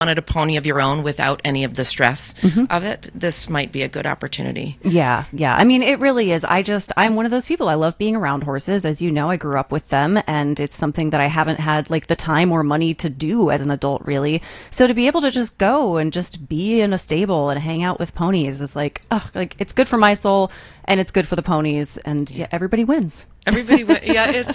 wanted a pony of your own without any of the stress of it, this might be a good opportunity. Yeah. I mean, it really is. I'm one of those people. I love being around horses. As you know, I grew up with them, and it's something that I haven't had like the time or money to do as an adult, really. So to be able to just go and just be in a stable and hang out with ponies is like, oh, like it's good for my soul and it's good for the ponies, and yeah, everybody wins. Yeah, it's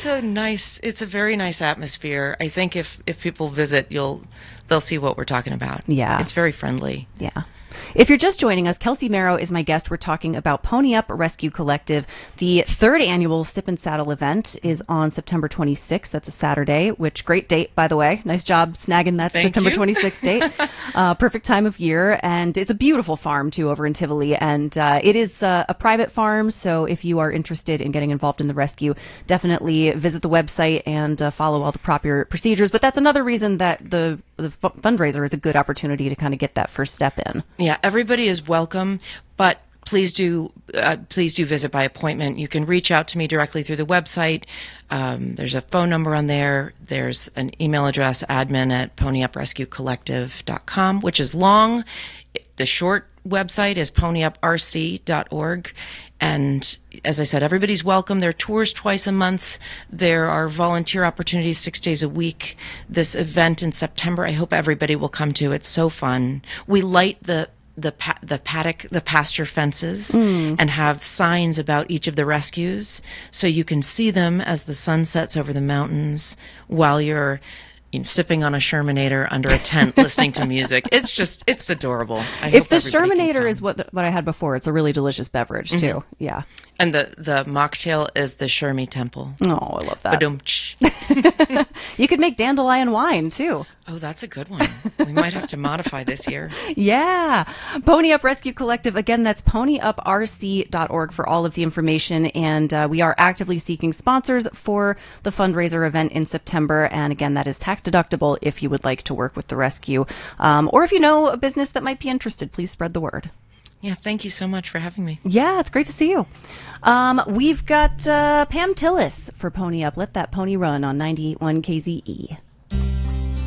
a very nice atmosphere. I think if people visit, they'll see what we're talking about. Yeah. It's very friendly. Yeah. If you're just joining us, Kelsey Marrow is my guest. We're talking about Pony Up Rescue Collective. The third annual Sip and Saddle event is on September 26th. That's a Saturday, which great date, by the way. Nice job snagging that September 26th date. Perfect time of year. And it's a beautiful farm, too, over in Tivoli. And it is a private farm. So if you are interested in getting involved in the rescue, definitely visit the website and follow all the proper procedures. But that's another reason that the fundraiser is a good opportunity to kind of get that first step in. Yeah, everybody is welcome, but please do visit by appointment. You can reach out to me directly through the website. There's a phone number on there. There's an email address, admin@ponyyuprescuecollective.com, which is long. The short website is ponyyuprc.org. And as I said, everybody's welcome. There are tours twice a month. There are volunteer opportunities 6 days a week. This event in September, I hope everybody will come to. It's so fun. We light the paddock, the pasture fences, and have signs about each of the rescues, so you can see them as the sun sets over the mountains while you're sipping on a Shermanator under a tent, listening to music. It's adorable. If the Shermanator is what I had before, it's a really delicious beverage too. Yeah. And the mocktail is the Shermy Temple. Oh, I love that. Ba-dum-tsh. You could make dandelion wine too. Oh, that's a good one. We might have to modify this year. Yeah. Pony Up Rescue Collective. Again, that's ponyyuprc.org for all of the information. And we are actively seeking sponsors for the fundraiser event in September. And again, that is tax deductible if you would like to work with the rescue. Or if you know a business that might be interested, please spread the word. Yeah, thank you so much for having me. Yeah, it's great to see you. We've got Pam Tillis for Pony Up. Let that pony run on 98.1 KZE.